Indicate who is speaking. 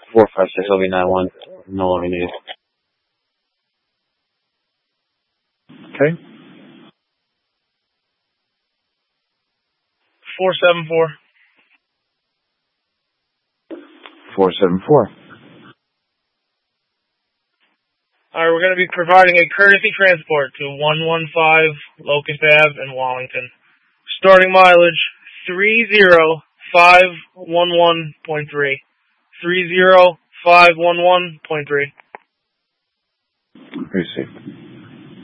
Speaker 1: 456 LV91, no longer needed.
Speaker 2: Okay.
Speaker 3: 474.
Speaker 2: 474.
Speaker 3: All right, we're going to be providing a courtesy transport to 115 Locust Ave in Wallington. Starting mileage 30511.3. 30511.3.
Speaker 2: Receive.